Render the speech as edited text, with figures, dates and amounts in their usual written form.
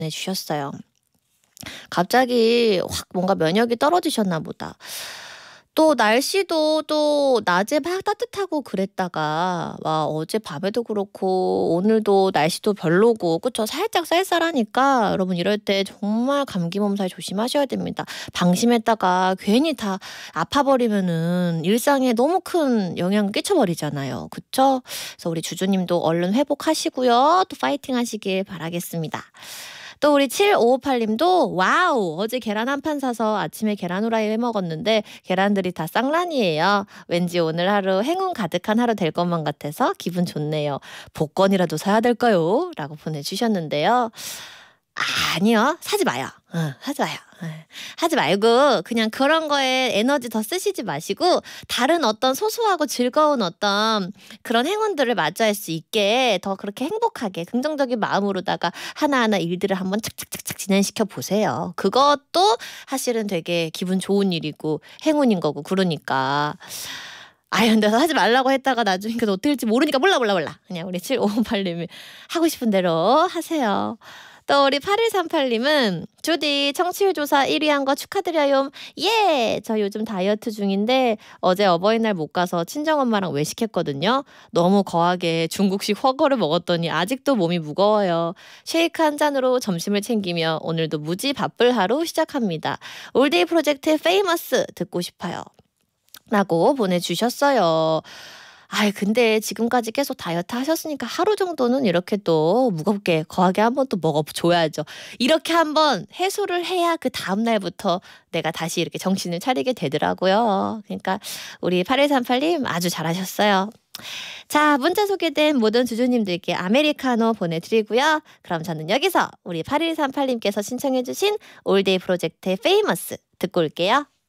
보내주셨어요. 갑자기 확 뭔가 면역이 떨어지셨나 보다. 또 날씨도 또 낮에 막 따뜻하고 그랬다가 와 어제 밤에도 그렇고 오늘도 날씨도 별로고 그쵸? 살짝 쌀쌀하니까 여러분 이럴 때 정말 감기 몸살 조심하셔야 됩니다. 방심했다가 괜히 다 아파버리면은 일상에 너무 큰 영향을 끼쳐버리잖아요. 그쵸? 그래서 우리 주주님도 얼른 회복하시고요. 또 파이팅 하시길 바라겠습니다. 또 우리 7558님도 와우 어제 계란 한 판 사서 아침에 계란 후라이 해 먹었는데 계란들이 다 쌍란이에요. 왠지 오늘 하루 행운 가득한 하루 될 것만 같아서 기분 좋네요. 복권이라도 사야 될까요? 라고 보내주셨는데요. 아니요. 사지 마요. 하지 마요. 하지 말고 그냥 그런 거에 에너지 더 쓰시지 마시고 다른 어떤 소소하고 즐거운 어떤 그런 행운들을 맞이할 수 있게 더 그렇게 행복하게 긍정적인 마음으로다가 하나하나 일들을 한번 착착착착 진행시켜 보세요. 그것도 사실은 되게 기분 좋은 일이고 행운인 거고 그러니까 아유 근데 하지 말라고 했다가 나중에 어떻게 될지 모르니까 몰라. 그냥 우리 7558님이 하고 싶은 대로 하세요. 또 우리 8138님은 주디 청취율 조사 1위 한 거 축하드려요. 예! 저 요즘 다이어트 중인데 어제 어버이날 못 가서 친정엄마랑 외식했거든요. 너무 거하게 중국식 훠궈를 먹었더니 아직도 몸이 무거워요. 쉐이크 한 잔으로 점심을 챙기며 오늘도 무지 바쁠 하루 시작합니다. 올데이 프로젝트 페이머스 듣고 싶어요. 라고 보내주셨어요. 아이 근데 지금까지 계속 다이어트 하셨으니까 하루 정도는 이렇게 또 무겁게 거하게 한번 또 먹어줘야죠. 이렇게 한번 해소를 해야 그 다음날부터 내가 다시 이렇게 정신을 차리게 되더라고요. 그러니까 우리 8138님 아주 잘하셨어요. 자, 문자 소개된 모든 주주님들께 아메리카노 보내드리고요. 그럼 저는 여기서 우리 8138님께서 신청해주신 올데이 프로젝트의 페이머스 듣고 올게요.